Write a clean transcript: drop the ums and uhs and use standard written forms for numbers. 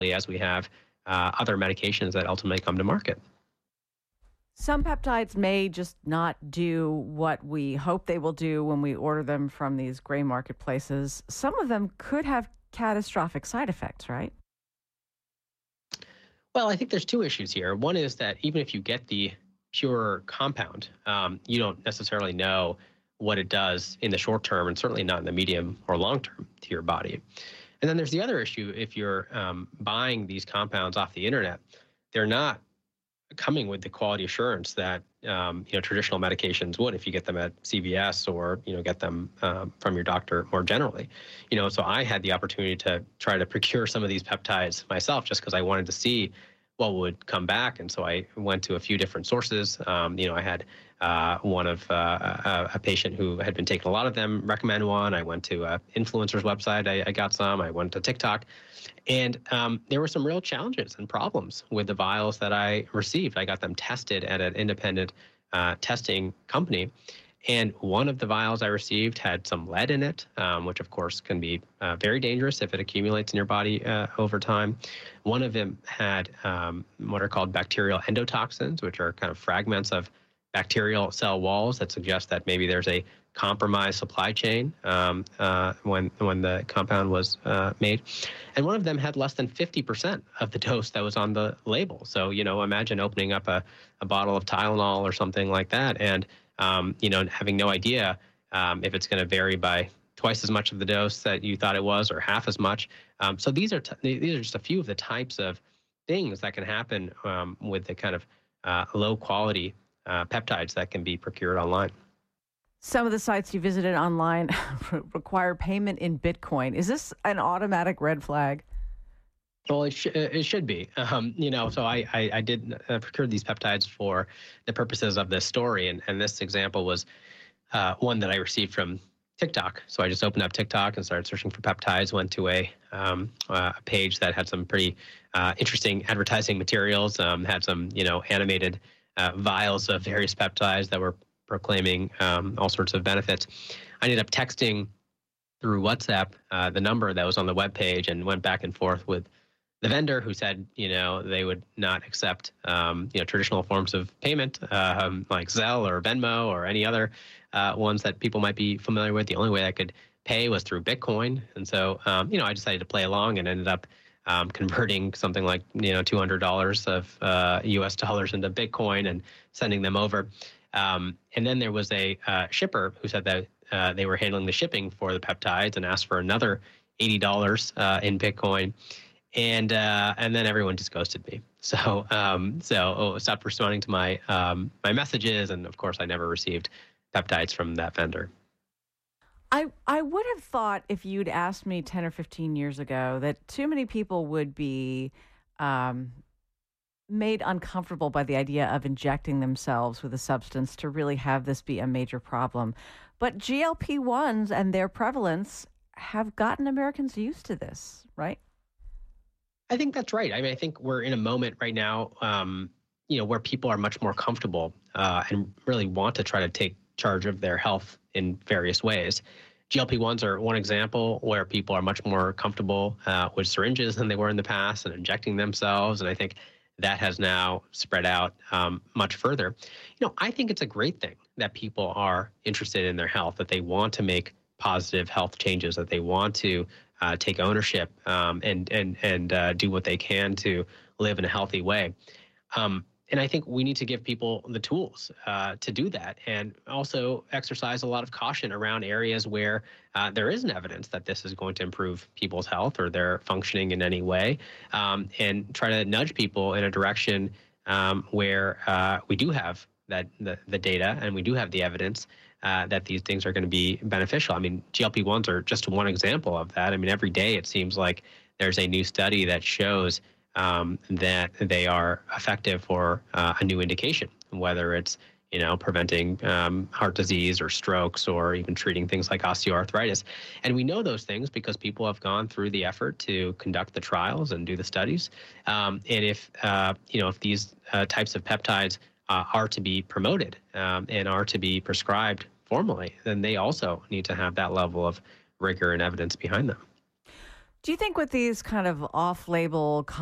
as we have other medications that ultimately come to market. Some peptides may just not do what we hope they will do when we order them from these gray marketplaces. Some of them could have catastrophic side effects, right? Well, I think there's two issues here. One is that even if you get the pure compound, you don't necessarily know what it does in the short term, and certainly not in the medium or long term to your body. And then there's the other issue. If you're buying these compounds off the internet, they're not coming with the quality assurance that traditional medications would if you get them at CVS or get them from your doctor more generally. So I had the opportunity to try to procure some of these peptides myself just because I wanted to see what would come back, and so I went to a few different sources. I had one of a patient who had been taking a lot of them recommend one. I went to an influencer's website. I got some. I went to TikTok. And there were some real challenges and problems with the vials that I received. I got them tested at an independent testing company. And one of the vials I received had some lead in it, which of course can be very dangerous if it accumulates in your body over time. One of them had what are called bacterial endotoxins, which are kind of fragments of bacterial cell walls that suggest that maybe there's a compromised supply chain when the compound was made. And one of them had less than 50% of the dose that was on the label. So, imagine opening up a bottle of Tylenol or something like that and, having no idea if it's going to vary by twice as much of the dose that you thought it was or half as much. So these are just a few of the types of things that can happen with the kind of low quality peptides that can be procured online. Some of the sites you visited online require payment in Bitcoin. Is this an automatic red flag? Well, it should be. So I did procure these peptides for the purposes of this story. And this example was one that I received from TikTok. So I just opened up TikTok and started searching for peptides, went to a page that had some pretty interesting advertising materials, had some, animated vials of various peptides that were proclaiming all sorts of benefits. I ended up texting through WhatsApp the number that was on the webpage and went back and forth with the vendor, who said, they would not accept, traditional forms of payment like Zelle or Venmo or any other ones that people might be familiar with. The only way I could pay was through Bitcoin. And so, I decided to play along and ended up converting something like, $200 of US dollars into Bitcoin and sending them over. And then there was a shipper who said that they were handling the shipping for the peptides and asked for another $80 in Bitcoin. And then everyone just ghosted me. So stopped responding to my messages, and of course, I never received peptides from that vendor. I would have thought, if you'd asked me 10 or 15 years ago, that too many people would be made uncomfortable by the idea of injecting themselves with a substance to really have this be a major problem. But GLP-1s and their prevalence have gotten Americans used to this, right? I think that's right. I mean, I think we're in a moment right now, where people are much more comfortable and really want to try to take charge of their health in various ways. GLP-1s are one example where people are much more comfortable with syringes than they were in the past and injecting themselves. And I think that has now spread out much further. I think it's a great thing that people are interested in their health, that they want to make positive health changes, that they want to take ownership and do what they can to live in a healthy way. And I think we need to give people the tools to do that, and also exercise a lot of caution around areas where there isn't evidence that this is going to improve people's health or their functioning in any way, and try to nudge people in a direction where we do have the data and we do have the evidence that these things are going to be beneficial. I mean, GLP-1s are just one example of that. I mean, every day it seems like there's a new study that shows that they are effective for a new indication, whether it's preventing heart disease or strokes or even treating things like osteoarthritis. And we know those things because people have gone through the effort to conduct the trials and do the studies. And if these types of peptides are to be promoted and are to be prescribed formally, then they also need to have that level of rigor and evidence behind them. Do you think with these kind of off label